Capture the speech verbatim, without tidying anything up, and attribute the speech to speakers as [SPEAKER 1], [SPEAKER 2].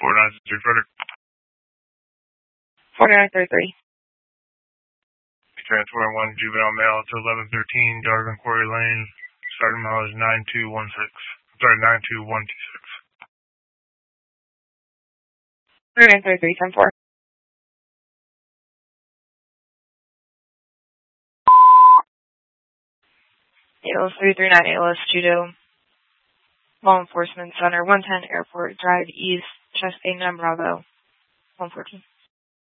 [SPEAKER 1] four nine three Frederick.
[SPEAKER 2] four nine three three.
[SPEAKER 1] Transport one juvenile male to eleven thirteen Darwin Quarry Lane. Starting mileage nine two one six. Sorry, nine two one two six.
[SPEAKER 2] four nine three three, ten four. A L S three three nine, A L S Judo. Law Enforcement Center, one ten Airport Drive East, Chest A nine Bravo, one fourteen.